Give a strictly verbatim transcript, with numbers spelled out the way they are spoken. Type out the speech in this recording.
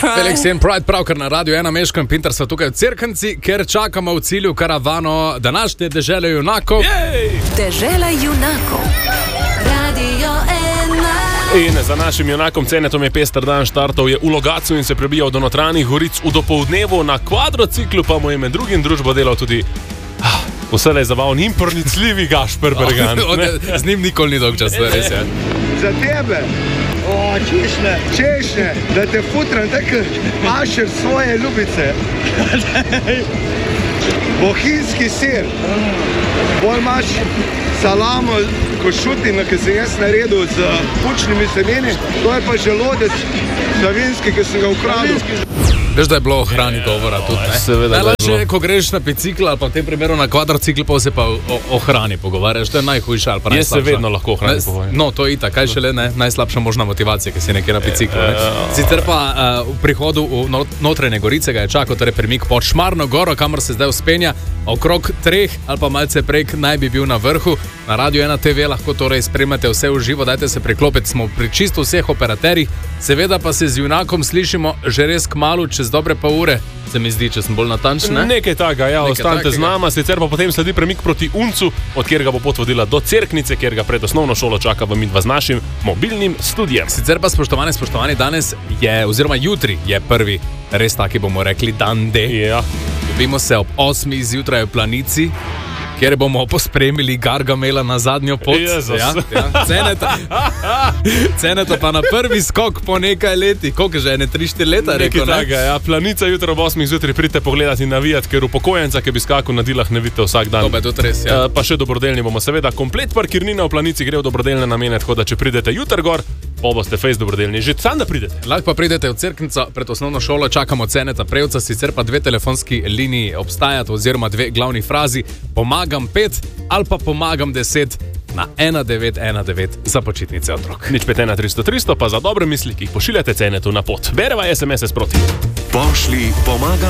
Felix in Pride pravkar na Radio ena Meško in Pinter so tukaj v Cerknici, ker čakamo v cilju karavano današnje dežele junakov. Jej! Dežela junakov. Radio ena. In za našim junakom Cenetom je pester dan štartov je v Logatcu in se prebijal do notranjih goric v dopoldnevu, na kvadrociklu pa mu je med drugim družbo delal tudi ah, vselej zabaven in pronicljivi Gašper Bergan. Z njim nikoli ni dolg čas, res je. Za tebe, o, češnje, češnje, da te futram tako mašer svoje ljubice. Bohinjski sir, bolj imaš salamo, košutino, ki sem jaz naredil z bučnimi semeni, to je pa želodec slovenski, ki sem ga ukradil. Veš, da je bilo o hrani govora tudi, ne? Seveda, najlažje, ko greš na bicikl ali pa v tem primeru na kvadrocikl, pa se pa o, o hrani pogovarjaš, to je najhujše ali pa najslabša. Jaz se vedno lahko o hrani pogovarjam. No, to je itak, kaj šele, ne? Najslabša možna motivacija, ki si nekje na biciklu, ne? Sicer pa uh, v prihodu v notranje Gorice ga je čakal torej premik pod Šmarno goro, kamor se zdaj vzpenja, okrog treh ali pa malce prek naj bi bil na vrhu. Na Radio ena te ve lahko torej spremljate vse v živo, dajte se priklopiti, smo pri čisto vseh operaterjih, seveda pa se z junakom slišimo že res kmalu, čez dobre pol ure, se mi zdi, če sem bolj natančen. Ne? Nekaj takega, ja, ostanite z nama, sicer pa potem sledi premik proti Uncu, od kjer ga bo pot vodila do Cerknice, kjer ga pred osnovno šolo čaka v midva z našim mobilnim studijem. Sicer pa, spoštovane, spoštovani, danes je, oziroma jutri je prvi, res taki bomo rekli, dan D. Ja. Dobimo se ob osmih zjutraj v Planici, kjer bomo pospremili Gargamela na zadnjo pot. Jezus. Ja, ja. Ceneta. Ceneta pa na prvi skok po nekaj leti. Koliko že, ne tri štiri leta, rekel, ne? Nekaj, ja. Planica jutro ob osmih zjutraj pridite pogledati in navijati, ker upokojenca, ki bi skakal na dilah, ne vidite vsak dan. To je tudi res, ja. Uh, pa še dobrodelni bomo, seveda. Komplet parkirnina v Planici gre v dobrodelne namene, tako da če pridete jutr gor, pa boste fejs dobrodelni. Že sam da pridete. Lahko pa pridete v Cerknico pred osnovno šolo, čakamo Ceneta Prevca, sicer pa dve telefonski liniji obstajata, oziroma dve glavni frazi. Pomagam pet ali pa pomagam deset na ena devet ena devet za počitnice otrok. Nič pet ena tristo tristo pa za dobre misli, ki jih pošiljate Cenetu na pot. Bereva es em es sproti. Pošli pomagam.